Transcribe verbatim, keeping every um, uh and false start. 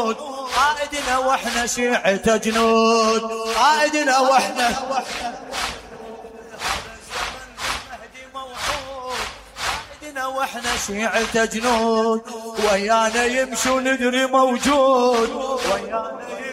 جنود، قائدنا واحنا شيعته جنود، قائدنا واحنا واحنا شيعته جنود، ويانا يمشوا ندري موجود، ويانا